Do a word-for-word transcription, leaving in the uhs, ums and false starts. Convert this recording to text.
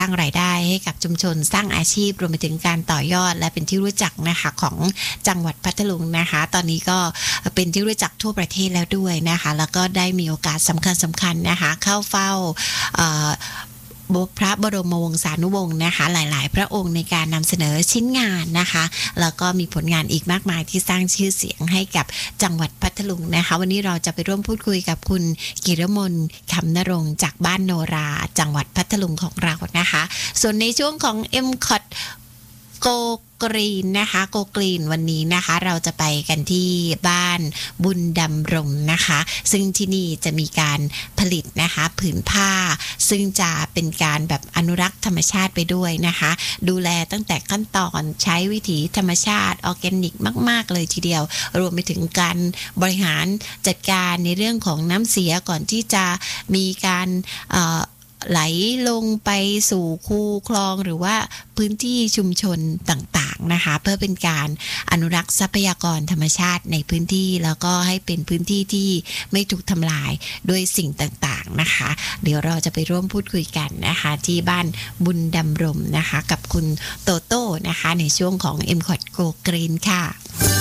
สร้างรายได้ให้กับชุมชนสร้างอาชีพรวมไปถึงการต่อยอดและเป็นที่รู้จักนะคะของจังหวัดพัทลุงนะคะตอนนี้ก็เป็นที่รู้จักทั่วประเทศแล้วด้วยนะคะแล้วก็ได้มีโอกาสสำคัญสำคัญนะคะเข้าเฝ้าพระบรมวงศานุวงศ์นะคะหลายๆพระองค์ในการนำเสนอชิ้นงานนะคะแล้วก็มีผลงานอีกมากมายที่สร้างชื่อเสียงให้กับจังหวัดพัทลุงนะคะวันนี้เราจะไปร่วมพูดคุยกับคุณกิรมนคำนรงค์จากบ้านโนราจังหวัดพัทลุงของเรานะคะส่วนในช่วงของ เอ็ม ซี โอ ที โกกรีนนะคะโกกรีนวันนี้นะคะเราจะไปกันที่บ้านบุญดำรงนะคะซึ่งที่นี่จะมีการผลิตนะคะผืนผ้าซึ่งจะเป็นการแบบอนุรักษ์ธรรมชาติไปด้วยนะคะดูแลตั้งแต่ขั้นตอนใช้วิถีธรรมชาติออร์แกนิกมากๆเลยทีเดียวรวมไปถึงการบริหารจัดการในเรื่องของน้ำเสียก่อนที่จะมีการเอ่อไหลลงไปสู่คูคลองหรือว่าพื้นที่ชุมชนต่างๆนะคะเพื่อเป็นการอนุรักษ์ทรัพยากรธรรมชาติในพื้นที่แล้วก็ให้เป็นพื้นที่ที่ไม่ถูกทำลายด้วยสิ่งต่างๆนะคะเดี๋ยวเราจะไปร่วมพูดคุยกันนะคะที่บ้านบุญดำรงนะคะกับคุณโตโต้นะคะในช่วงของ เอ็ม ซี โอ ที Go Green ค่ะ